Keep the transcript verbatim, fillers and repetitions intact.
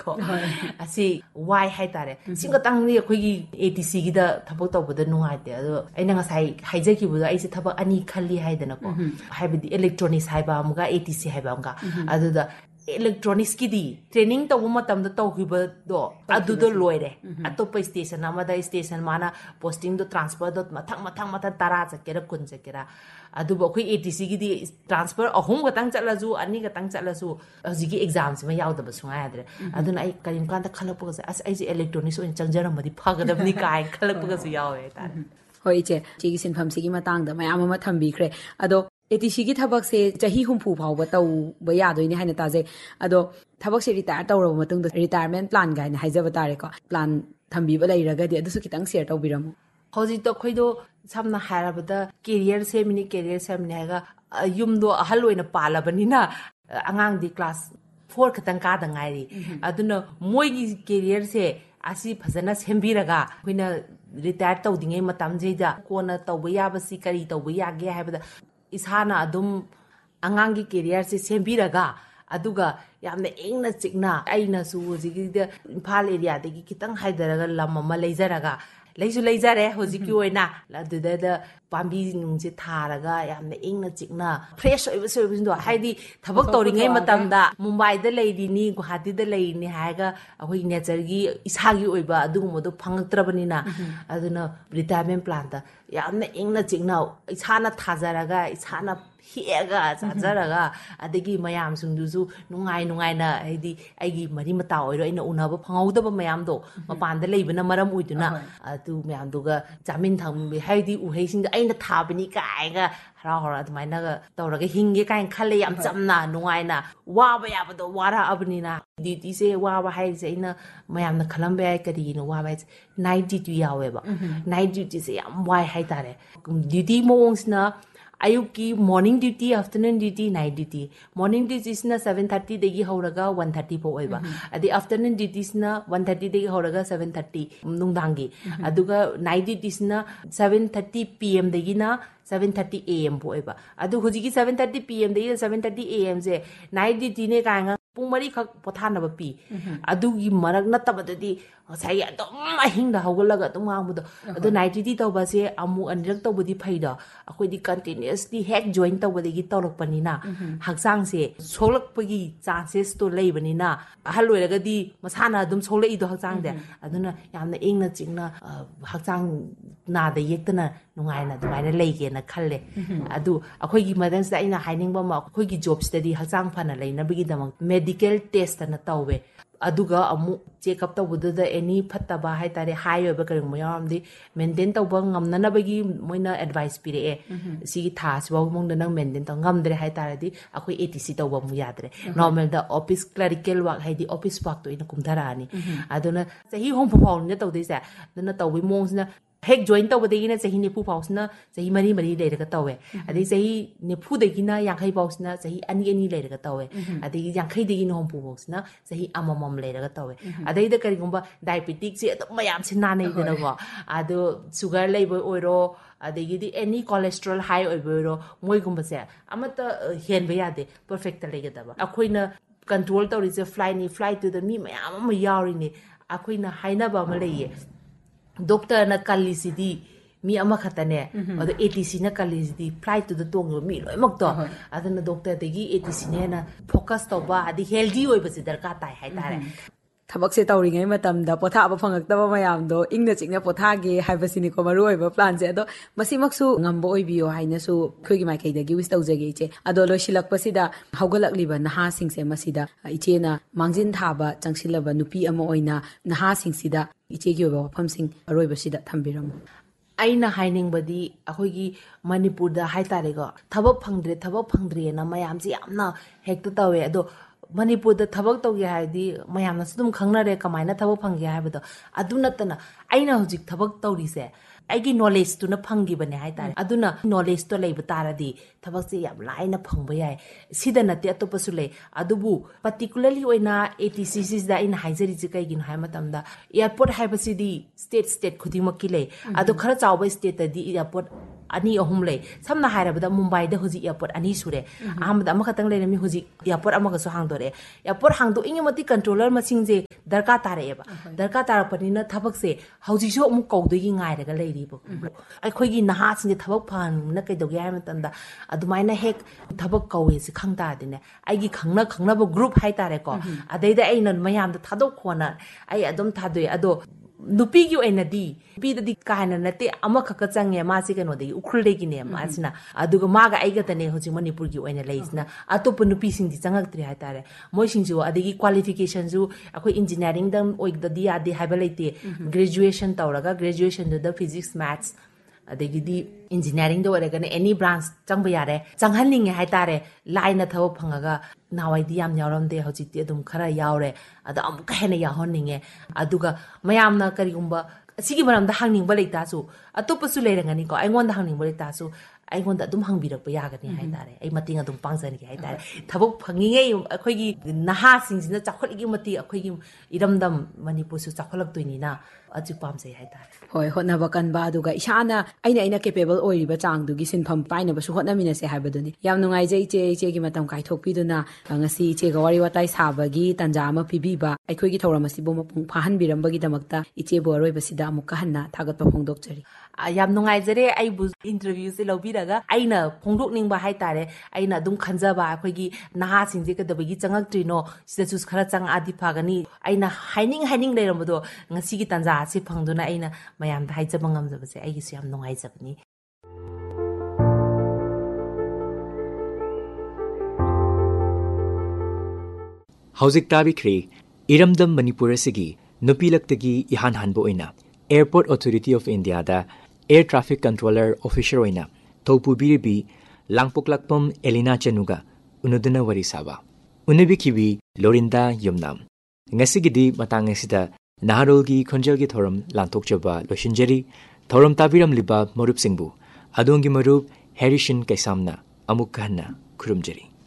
ko asi why hai tare singa tangni akhoi A T C gi da thabak tawbada nungai te ado aina ngasai haije ki bu ai se thabak ani khalli haidana ko haibidi electronics haiba amga A T C haiba amga adu da electronics ki di training tawu matam da tawhiba do adu do loire atopa station amada station mana posting do transfer do mathang mathang mathang tara chakera kun chakera adu bo khoi A T C gi di transfer ahum ga tang chatlazu ani ga tang chatlazu hojigi exams ma yaw da ba sunga yadre aduna ai karim kan da khalap ga as ai electronics on changjaram madi phagadabni kai khalap ga su yaw e ta hoi che chi gi sinpham sigi matang da mayam ma thambi khre ado A T C gi thabak se chahi humpu phawba taw ba ya doini haina ta je ado thabak se retire tawraba matung da retirement plan ga na haijaba tare ko plan thambi ba lairaga di adu su kitang share tawbiramu hoji to khoido samna harabada career se mini career se mini ga yum do ahal oina palabani na angang di class four khatang ka da ngai ri aduna moi gi career se asi phajana sembiraga khoina retire tawdingai matam jeida kona tawba yaba si kari tawba yage haibada isana adum angangi career se sembiraga aduga yamna engna chikna aina su hojigi de Imphal area degi kitang haidaraga lam ama leijaraga leisu leijare hojiki oina aduda da pambi nungse tharaga yamna engna chikna fresh oiba service do haidi thabak tawringai matamda Mumbai da leidini Guwahati da leini haiga ahoi nature gi isagi oiba adugumo do phangaktrabani na aduna retirement plan da yamna engna chikna isana thajaraga isana hiega chajaraga adegi mayam sungdusu nungai nungai na haidi aigi mari mata oiro ina unaba phangauda mayam do mapan da leibana maram uiduna atu mayam duga jamin tham haidi uhei sing aina thabani kaiga hara hara admaina ga tawraga hinge kain khale yam chamna nungai na waba yabado wara abni na duty se waba haise ina mayam na khalambe ai kari no waba night duty yawe ba night duty se yam wai hai tare duty mowongs na ayuki morning duty afternoon duty night duty morning duty is na seven thirty degi horaga one thirty po oiba adi afternoon duty is na one thirty degi horaga seven thirty nungdangi aduga night duty is na seven thirty p m degi na seven thirty a m po oiba adu hojigi seven thirty p m degi seven thirty a m se night duty ne kaanga pung mari khak pothana ba pi adugi marak natabadadi sai adum ahingda hogalaga adum ngangbudo adu night duty tawba se amu anirak tawbudi phaida akhoi di continuously hack join tawbadegi tawrokpani na haksang se solakpagi chances to leibani na ahal loiraga di masana adum solai do haksang de aduna yamna engna chingna haksang na da yektana nungaina dumaina leige na khalle adu akhoi gi madan sa ina hainingba ma akhoi gi job study haksang phana leina bigi damang medical test na tawbe aduga amu check up tawbuda da any phattaba hai tare high oba karing mayam di maintain tawba ngamnana bagi moina advice pire e sigi thas ba mong da nang maintain taw ngamdre hai tare di akhoi A T C tawba mu yadre normal da office clerical work hai di office work to ina kumthara ani aduna sahi home phaw ne tawdei sa duna tawbi mong na hek join tawbadegi na sahi nipu pausna sahi mari mari leiraga tawe adi sahi nipu degi na yankhai pausna sahi ani ani leiraga tawe adi yankhai degi na hompu pausna sahi amamam leiraga tawe adi da karigumba diabetic se adum mayam se na nei dana go adu sugar leibo oiro adegi di any cholesterol high oiro moi gumba se amata henba yade perfect lega daba akoina control tawri se fly ni fly to the mi mayam ma yawri ni akoina haina ba ma leiye doctor na kallisidi mi ama khatane ado A T C na kallisidi flight to the tong mi loi mak to adana doctor degi A T C ne na focus to ba adi healthy oi ba sidar ka tai hai tare thabak se tawri ngai matam da potha ba phangak ta ba mayam do ingna chingna potha ge haibasini ko maru oi ba plan se ado masimak su ngambo oi biyo haina su khogi mai kai dagi wis tawjage che ado lo silak pasida haugalak liba naha sing se masida iche na mangjin thaba changsilaba nupi ama oina naha sing sida iche gi ba pham sing aroi ba sida thambiramu aina haining badi akhoi Manipur da hai tare go thabak phangdre thabak phangdre na mayam ji amna hekta tawe ado Manipur da thabak tawge haidi mayam na sudum khangnare kamaina thabak phangge haibado adu natana aina hojik thabak tawri se aigi knowledge tu na phangi bane hai tare aduna knowledge to leiba taradi thabak se yam laina phangba yai sida nate atopasu le adubu particularly oina A T C Cs da ina haijari ji kai gin hai matamda airport haibasidi state state khudimaki le adu khara chawba state di airport ani ahum lei samna hairabada Mumbai da hoji airport ani sure ahmad ama khatang le mi hoji airport ama ga so hangdore airport hangdo ingi mati controller masing je darka tare eba darka tar pani na thabak se hoji so mu kau de gi ngai daga lei ri bo ai khoi gi naha sing je thabak phan na kai dog yai matan da adumai na hek thabak kau e se khangta dine ai gi khangna khangna bo group hai tare ko adai da ai na mayam da thadok khona ai adum thadoi ado nupi gi oina di nupi da di kaina nate ama khaka change ma si kano de ukhul de gi ne ma sina aduga ma ga ai ga tane hoji manipur gi oina leisna atop nupi sing di changak tri ha tare moi sing ju adigi qualification ju akoi engineering dam oi da di ade ha ba leite graduation tawraga graduation da physics maths adigi di engineering do ore gane any branch changba yare changhanning hai tare line thaw phangaga nawai di yam nyaram de hoji ti adum khara yaure ada am ka hena ya honninge aduga mayam na kari gumba sigi maram da hangning ba leita su atop su leirangani ko aingon da hangning ba leita su aingon da dum hangbirak ba yagani hai tare ai mating adum pangzani hai tare thabok phangi nge akhoi gi naha sing jina chakhol gi mati akhoi gi iramdam manipur su chakolak toini na aju pamsai hai tare hoi hotna ba kan ba duga isana aina aina capable oi ba chang du gi sinpham paina ba su hotna mina se ha ba duni yam nungai je che che gi matam kai thok pi duna ngasi che ga wari watai sa ba gi tanja ma pibi ba aikhoi gi thoram asi bo mapung phahan biram ba gi damakta iche bo roi ba sida amuk ka hanna thagat pa phongdok chari yam nungai jare ai bu interview se lobi daga aina phongdok ning ba hai tare aina dum khanja ba akhoi gi naha sing je ka da gi changak trino sida chus khara chang adi phagani aina haining haining leiram do ngasi gi tanja si phangduna aina mayam da haijaba ngamjaba se ai gi su yam nungai jabni Hauzik tabi khri iramdam Manipur asigi nupilaktagi ihan hanbo oina Airport Authority of India da Air Traffic Controller Officer oina thopu birbi langpoklakpam Elina Chanuga unuduna wari saba unabi kibi Lorinda Yumnam ngasigidi matang asida naharolgi khonjelgi thoram lanthokjaba loshinjeri thoram tabiram liba marup singbu adongi marup Harrison Kaisamna amuk kahna khurumjeri